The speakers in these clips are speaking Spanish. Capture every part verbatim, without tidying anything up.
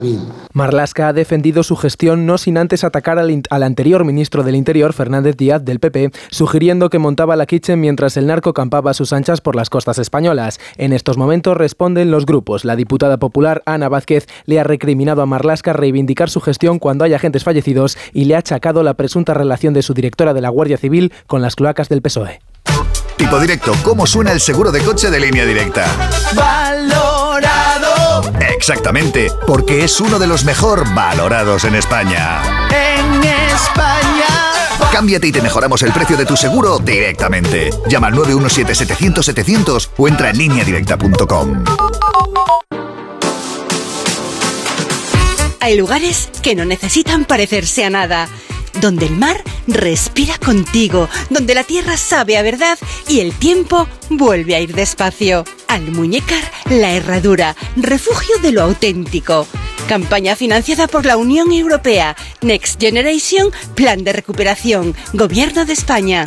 Marlaska ha defendido su gestión no sin antes atacar al, in- al anterior ministro del Interior, Fernández Díaz, del P P, sugiriendo que montaba la kitchen mientras el narco campaba a sus anchas por las costas españolas. En estos momentos responden los grupos. La diputada popular Ana Vázquez le ha recriminado a Marlaska reivindicar su gestión cuando hay agentes fallecidos y le ha achacado la presunta relación de su directora de la Guardia Civil con las cloacas del P S O E. Tipo directo, ¿cómo suena el seguro de coche de Línea Directa? ¡Valorado! Exactamente, porque es uno de los mejor valorados en España. ¡En España! Cámbiate y te mejoramos el precio de tu seguro directamente. Llama al nueve uno siete setecientos setecientos o entra en línea directa punto com. Hay lugares que no necesitan parecerse a nada, donde el mar respira contigo, donde la tierra sabe a verdad y el tiempo vuelve a ir despacio. Almuñécar La Herradura, refugio de lo auténtico. Campaña financiada por la Unión Europea. Next Generation, Plan de Recuperación, Gobierno de España.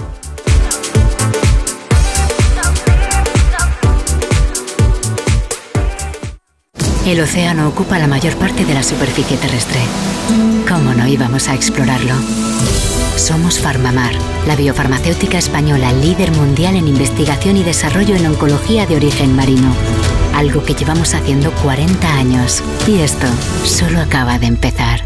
El océano ocupa la mayor parte de la superficie terrestre. ¿Cómo no íbamos a explorarlo? Somos Farmamar, la biofarmacéutica española líder mundial en investigación y desarrollo en oncología de origen marino. Algo que llevamos haciendo cuarenta años. Y esto solo acaba de empezar.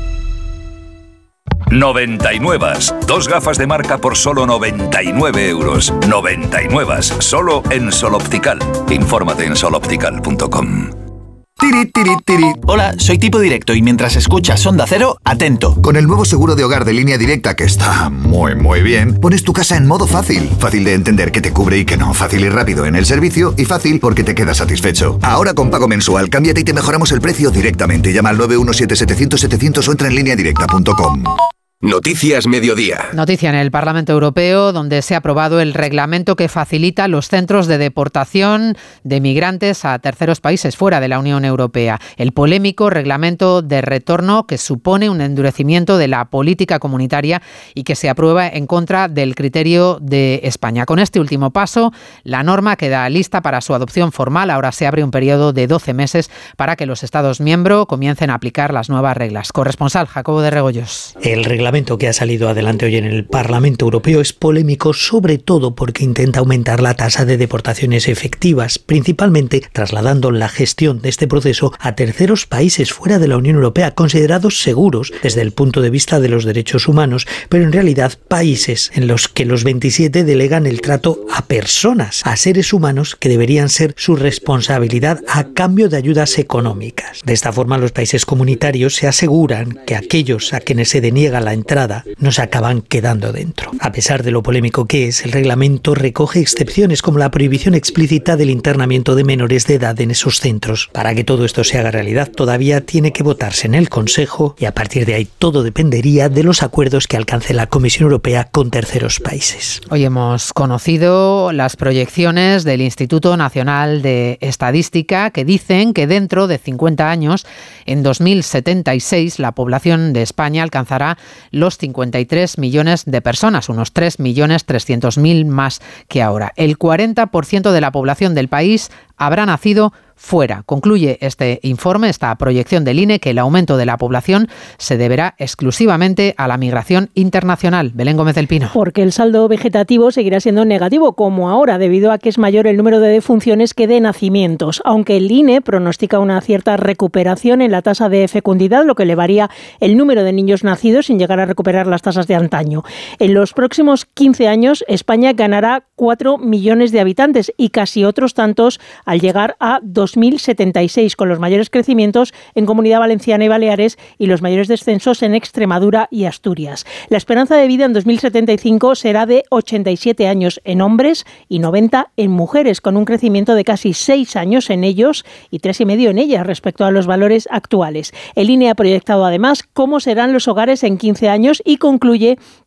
noventa y nueve. Dos gafas de marca por solo noventa y nueve euros. noventa y nueve. Solo en Sol Optical. Infórmate en sol optical punto com. Tiri, tiri, tiri. Hola, soy Tipo Directo y mientras escuchas Onda Cero, atento. Con el nuevo seguro de hogar de Línea Directa, que está muy muy bien, pones tu casa en modo fácil. Fácil de entender qué te cubre y qué no. Fácil y rápido en el servicio y fácil porque te quedas satisfecho. Ahora con pago mensual, cámbiate y te mejoramos el precio directamente. Llama al nueve uno siete setecientos setecientos o entra en línea directa punto com. Noticias Mediodía. Noticia en el Parlamento Europeo, donde se ha aprobado el reglamento que facilita los centros de deportación de migrantes a terceros países fuera de la Unión Europea. El polémico reglamento de retorno que supone un endurecimiento de la política comunitaria y que se aprueba en contra del criterio de España. Con este último paso, la norma queda lista para su adopción formal. Ahora se abre un periodo de doce meses para que los Estados miembros comiencen a aplicar las nuevas reglas. Corresponsal Jacobo de Regoyos. El reglamento que ha salido adelante hoy en el Parlamento Europeo es polémico, sobre todo porque intenta aumentar la tasa de deportaciones efectivas, principalmente trasladando la gestión de este proceso a terceros países fuera de la Unión Europea, considerados seguros desde el punto de vista de los derechos humanos, pero en realidad países en los que los veintisiete delegan el trato a personas, a seres humanos que deberían ser su responsabilidad a cambio de ayudas económicas. De esta forma, los países comunitarios se aseguran que aquellos a quienes se deniega la entrada no se acaban quedando dentro. A pesar de lo polémico que es, el reglamento recoge excepciones como la prohibición explícita del internamiento de menores de edad en esos centros. Para que todo esto se haga realidad, todavía tiene que votarse en el Consejo y a partir de ahí todo dependería de los acuerdos que alcance la Comisión Europea con terceros países. Hoy hemos conocido las proyecciones del Instituto Nacional de Estadística que dicen que dentro de cincuenta años, en dos mil setenta y seis, la población de España alcanzará los cincuenta y tres millones de personas, unos tres millones trescientos mil más que ahora. El cuarenta por ciento de la población del país habrá nacido fuera. Concluye este informe, esta proyección del I N E, que el aumento de la población se deberá exclusivamente a la migración internacional. Belén Gómez del Pino. Porque el saldo vegetativo seguirá siendo negativo, como ahora, debido a que es mayor el número de defunciones que de nacimientos. Aunque el I N E pronostica una cierta recuperación en la tasa de fecundidad, lo que elevaría el número de niños nacidos sin llegar a recuperar las tasas de antaño. En los próximos quince años, España ganará cuatro millones de habitantes y casi otros tantos al llegar a dos mil setenta y seis, con los mayores crecimientos en Comunidad Valenciana y Baleares y los mayores descensos en Extremadura y Asturias. La esperanza de vida en dos mil setenta y cinco será de ochenta y siete años en hombres y noventa en mujeres, con un crecimiento de casi seis años en ellos y tres y medio en ellas respecto a los valores actuales. El I N E ha proyectado además cómo serán los hogares en quince años y concluye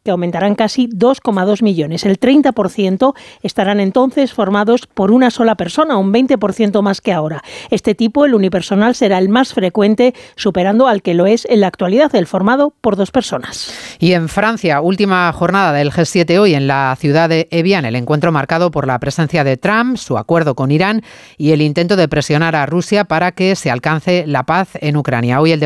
que aumentarán casi dos coma dos millones. El treinta por ciento estarán entonces formados por una sola persona, un veinte por ciento más que ahora. Este tipo, el unipersonal, será el más frecuente, superando al que lo es en la actualidad, el formado por dos personas. Y en Francia, última jornada del G siete hoy en la ciudad de Evian, el encuentro marcado por la presencia de Trump, su acuerdo con Irán y el intento de presionar a Rusia para que se alcance la paz en Ucrania. Hoy el